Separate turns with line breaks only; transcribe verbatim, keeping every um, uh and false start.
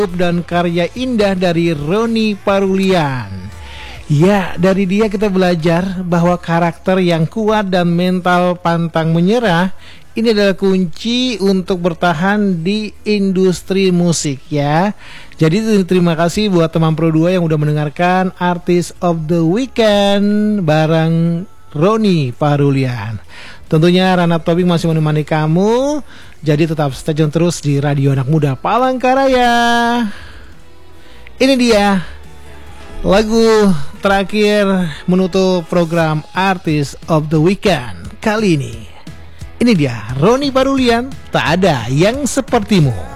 dan karya indah dari Ronny Parulian. Ya, dari dia kita belajar bahwa karakter yang kuat dan mental pantang menyerah ini adalah kunci untuk bertahan di industri musik ya. Jadi terima kasih buat teman Pro dua yang udah mendengarkan Artist of the Weekend bareng Ronny Parulian. Tentunya Rana Tobing masih menemani kamu. Jadi tetap stay tune terus di Radio Anak Muda Palangkaraya. Ini dia lagu terakhir menutup program Artist of the Weekend kali ini. Ini dia Ronny Parulian, Tak Ada Yang Sepertimu.